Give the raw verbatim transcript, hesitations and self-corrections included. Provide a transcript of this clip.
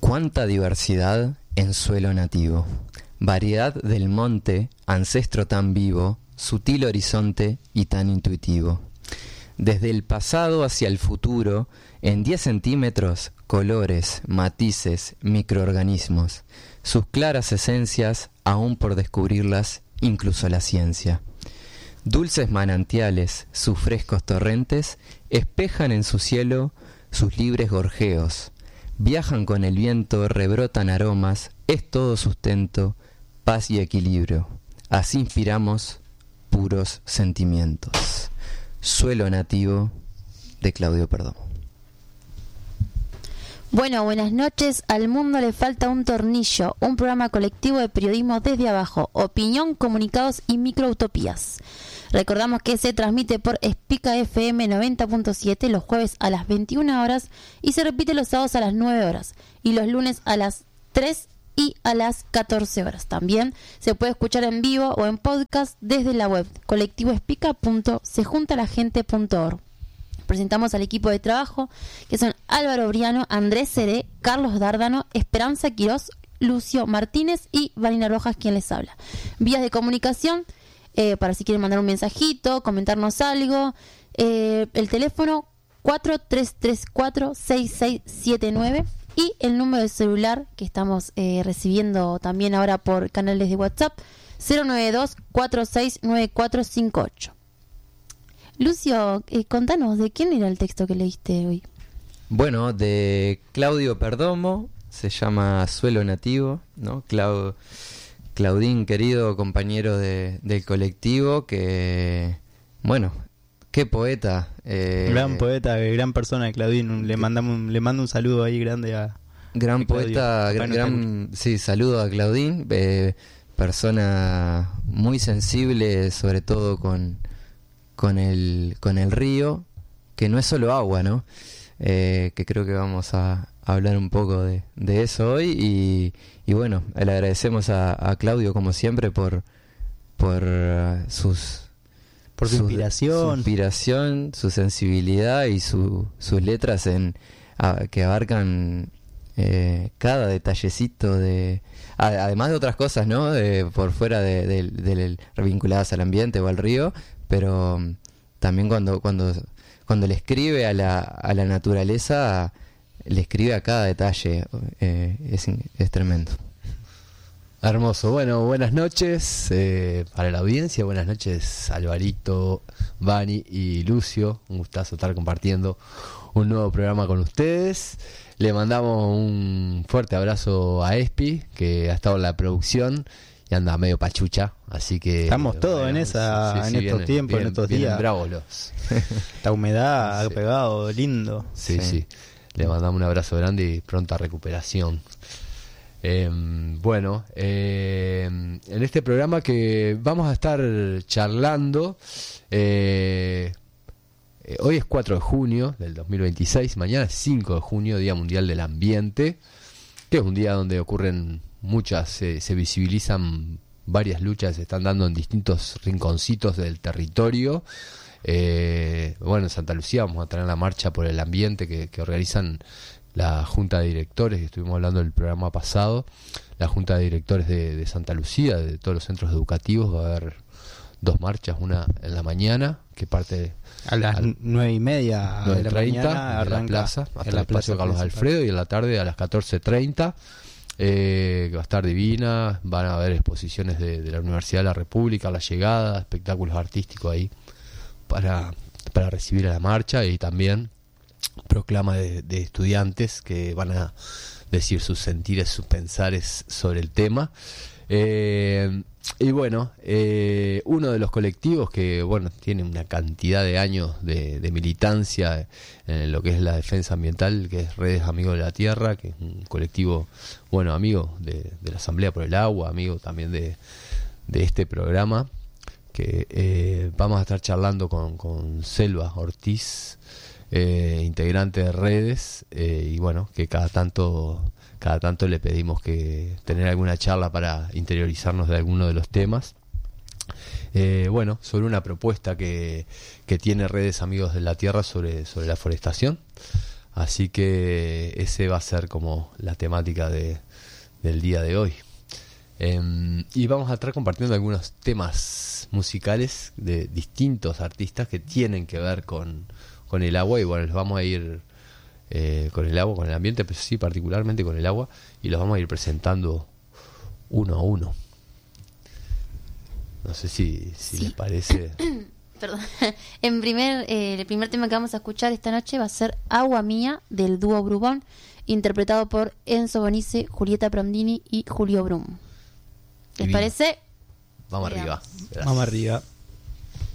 Cuánta diversidad en suelo nativo, variedad del monte, ancestro tan vivo, sutil horizonte y tan intuitivo. Desde el pasado hacia el futuro, en diez centímetros, colores, matices, microorganismos, sus claras esencias aún por descubrirlas, incluso la ciencia. Dulces manantiales, sus frescos torrentes, espejan en su cielo sus libres gorjeos. Viajan con el viento, rebrotan aromas, es todo sustento, paz y equilibrio. Así inspiramos puros sentimientos. Suelo nativo, de Claudio Perdomo. Bueno, buenas noches. Al mundo le falta un tornillo, un programa colectivo de periodismo desde abajo, opinión, comunicados y microutopías. Recordamos que se transmite por Espica F M noventa punto siete los jueves a las veintiuna horas y se repite los sábados a las nueve horas y los lunes a las tres y a las catorce horas. También se puede escuchar en vivo o en podcast desde la web colectivoespica punto se junta la gente punto org. Presentamos al equipo de trabajo, que son Álvaro Briano, Andrés Seré, Carlos Dárdano, Esperanza Quirós, Lucio Martínez y Vanina Rojas, quien les habla. Vías de comunicación, eh, para si quieren mandar un mensajito, comentarnos algo, eh, el teléfono cuatro tres tres cuatro seis seis siete nueve y el número de celular que estamos eh, recibiendo también ahora por canales de WhatsApp, cero nueve dos cuatro seis nueve cuatro cinco ocho. Lucio, eh, contanos, ¿de quién era el texto que leíste hoy? Bueno, de Claudio Perdomo, se llama Suelo Nativo, ¿no? Clau, Claudín, querido compañero de, del colectivo, que, bueno, qué poeta. Eh, gran poeta, gran persona, Claudín. Le mandamos, le mando un saludo ahí grande a. Gran a poeta, gran, gran, sí, saludo a Claudín, eh, persona muy sensible, sobre todo con con el con el río, que no es solo agua, ¿no? Eh, que creo que vamos a, a hablar un poco de, de eso hoy y, y bueno, le agradecemos a, a Claudio como siempre por por uh, sus por su, su inspiración, su inspiración, su sensibilidad y su, sus letras en a, que abarcan eh, cada detallecito de a, además de otras cosas, ¿no? De, por fuera de, de, de, de vinculadas al ambiente o al río, pero también cuando cuando cuando le escribe a la a la naturaleza, le escribe a cada detalle, eh, es, es tremendo. Hermoso. Bueno, buenas noches eh, para la audiencia, buenas noches Alvarito, Vani y Lucio, un gustazo estar compartiendo un nuevo programa con ustedes. Le mandamos un fuerte abrazo a Espi, que ha estado en la producción y anda medio pachucha, así que estamos todos bueno, en esa sí, sí, en estos vienen, tiempos, vienen, en estos días. Bravos los. La humedad sí. ha pegado, lindo. Sí, sí, sí. Le mandamos un abrazo grande y pronta recuperación. Eh, bueno, eh, en este programa que vamos a estar charlando, eh, eh, hoy es cuatro de junio del dos mil veintiséis, mañana es cinco de junio, Día Mundial del Ambiente, que es un día donde ocurren muchas, eh, se visibilizan varias luchas, se están dando en distintos rinconcitos del territorio. Eh, bueno, en Santa Lucía vamos a tener la marcha por el ambiente que, que organizan la Junta de Directores, que estuvimos hablando del programa pasado, la Junta de Directores de, de Santa Lucía, de todos los centros educativos. Va a haber dos marchas, una en la mañana, que parte a las nueve y media de la mañana, en la plaza, hasta el espacio Carlos Alfredo, y en la tarde a las catorce treinta. Eh, que va a estar divina, van a haber exposiciones de, de la Universidad de la República, la llegada, espectáculos artísticos ahí para, para recibir a la marcha, y también proclama de, de estudiantes que van a decir sus sentires, sus pensares sobre el tema. Eh, y bueno, eh, uno de los colectivos que bueno tiene una cantidad de años de, de militancia en lo que es la defensa ambiental, que es Redes Amigos de la Tierra, que es un colectivo, bueno, amigo de, de la Asamblea por el Agua, amigo también de, de este programa, que eh, vamos a estar charlando con, con Selva Ortiz, eh, integrante de Redes, eh, y bueno, que cada tanto cada tanto le pedimos que tener alguna charla para interiorizarnos de alguno de los temas. Eh, bueno, sobre una propuesta que, que tiene Redes Amigos de la Tierra sobre, sobre la forestación. Así que ese va a ser como la temática de, del día de hoy. Eh, y vamos a estar compartiendo algunos temas musicales de distintos artistas que tienen que ver con, con el agua. Y bueno, los vamos a ir eh, con el agua, con el ambiente, pero sí particularmente con el agua. Y los vamos a ir presentando uno a uno. No sé si, si sí. les parece. Perdón. En primer, eh, el primer tema que vamos a escuchar esta noche va a ser Agua Mía, del dúo Brubón, interpretado por Enzo Bonice, Julieta Prandini y Julio Brum. ¿Les Divino. parece? Vamos Veamos. arriba. Gracias. Vamos arriba.